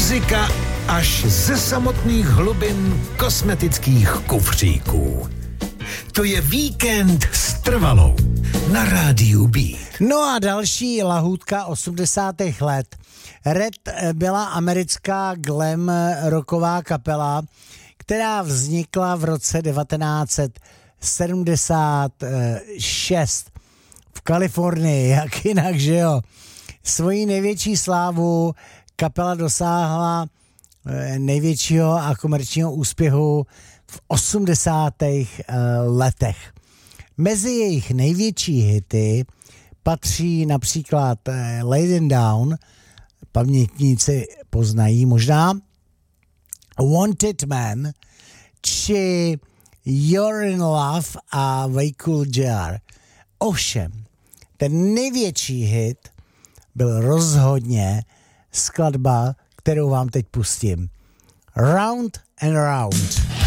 Muzika až ze samotných hlubin kosmetických kufříků. To je Víkend s Trvalou na rádiu B. No a další lahůdka 80. let. Red byla americká glam rocková kapela, která vznikla v roce 1976 v Kalifornii, jak jinak, že jo. Svoji největší slávu kapela dosáhla největšího a komerčního úspěchu v 80. letech. Mezi jejich největší hity patří například Laden Down, pamětníci poznají možná, Wanted Man, či You're in Love a Way Cool Jar. Ovšem, ten největší hit byl rozhodně skladba, kterou vám teď pustím. Round and Round.